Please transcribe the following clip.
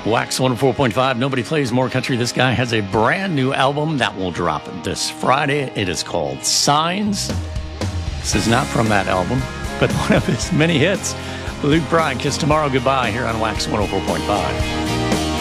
Wax 104.5. Nobody plays more country. This guy has a brand new album that will drop this Friday. It is called Signs. This is not from that album, but one of his many hits. Luke Bryan, Kiss Tomorrow Goodbye here on Wax 104.5.